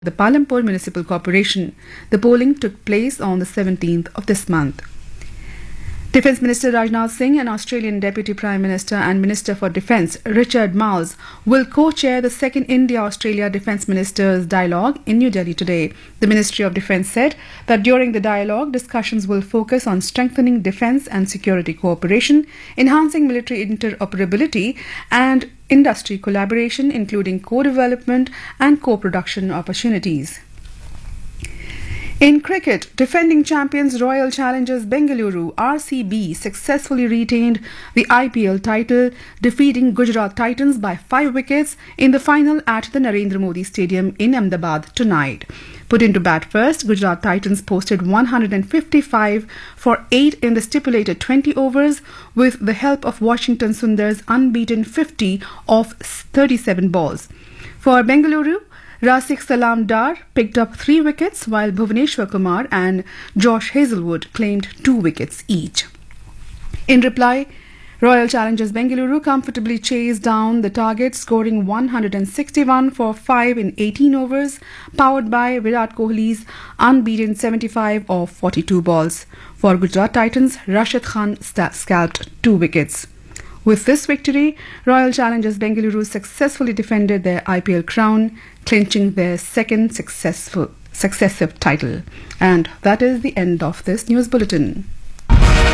the Palampur Municipal Corporation. The polling took place on the 17th of this month. Defence Minister Rajnath Singh and Australian Deputy Prime Minister and Minister for Defence Richard Marles will co-chair the second India-Australia Defence Ministers Dialogue in New Delhi today. The Ministry of Defence said that during the dialogue, discussions will focus on strengthening defence and security cooperation, enhancing military interoperability and industry collaboration, including co-development and co-production opportunities. In cricket, defending champions Royal Challengers Bengaluru (RCB) successfully retained the IPL title, defeating Gujarat Titans by 5 wickets in the final at the Narendra Modi Stadium in Ahmedabad tonight. Put into bat first, Gujarat Titans posted 155 for 8 in the stipulated 20 overs with the help of Washington Sundar's unbeaten 50 off 37 balls. For Bengaluru, Rasik Salam Dar picked up 3 wickets while Bhuvaneshwar Kumar and Josh Hazlewood claimed 2 wickets each. In reply, Royal Challengers Bengaluru comfortably chased down the target, scoring 161 for 5 in 18 overs, powered by Virat Kohli's unbeaten 75 of 42 balls. For Gujarat Titans, Rashid Khan scalped 2 wickets. With this victory, Royal Challengers Bengaluru successfully defended their IPL crown, clinching their second successive title. And that is the end of this news bulletin.